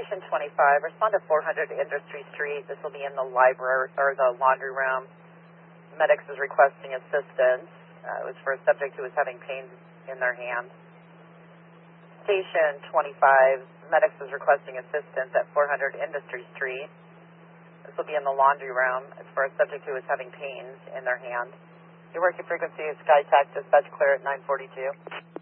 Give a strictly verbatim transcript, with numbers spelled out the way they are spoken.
Station twenty-five, respond to four hundred Industry Street. This will be in the library or the laundry room. Medics is requesting assistance. Uh, it was for a subject who was having pain in their hand. Station twenty-five, Medics is requesting assistance at four hundred Industry Street. This will be in the laundry room. It's for a subject who is having pains in their hand. Your working frequency is SkyTac, dispatch clear at nine forty-two.